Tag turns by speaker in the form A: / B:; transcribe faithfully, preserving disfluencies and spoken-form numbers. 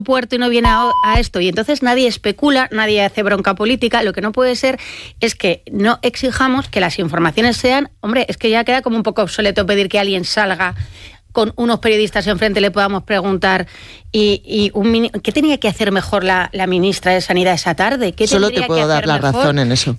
A: puerto y no viene a, a esto, y entonces nadie especula, nadie hace bronca política. Lo que no puede ser es que no exijamos que las informaciones sean, hombre, es que ya queda como un poco obsoleto pedir que alguien salga con unos periodistas enfrente, le podamos preguntar y, y un, ¿qué tenía que hacer mejor la, la ministra de Sanidad esa tarde? ¿Qué
B: Solo te puedo dar la mejor? razón en eso.